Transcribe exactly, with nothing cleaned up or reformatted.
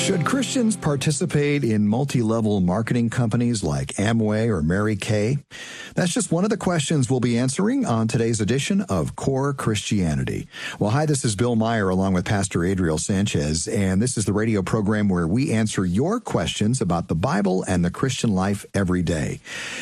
Should Christians participate in multi-level marketing companies like Amway or Mary Kay? That's just one of the questions we'll be answering on today's edition of Core Christianity. Well, hi, this is Bill Meyer along with Pastor Adriel Sanchez, and this is the radio program where we answer your questions about the Bible and the Christian life every day.